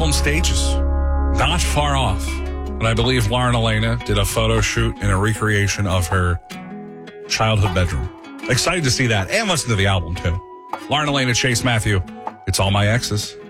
album stages. Not far off. And I believe Lauren Elena did a photo shoot and a recreation of her childhood bedroom. Excited to see that and listen to the album, too. Lauren Elena, Chase Matthew, It's All My Exes.